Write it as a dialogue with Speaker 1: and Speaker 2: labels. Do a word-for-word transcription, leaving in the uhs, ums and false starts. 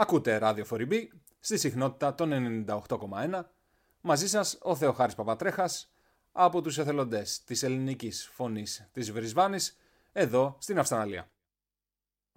Speaker 1: Ακούτε ράδιο φορ-μπι στη συχνότητα των ενενήντα οκτώ κόμμα ένα. Μαζί σας ο Θεοχάρης Παπατρέχας από τους εθελοντές της ελληνικής φωνής της Βρισβάνης εδώ στην Αυστραλία.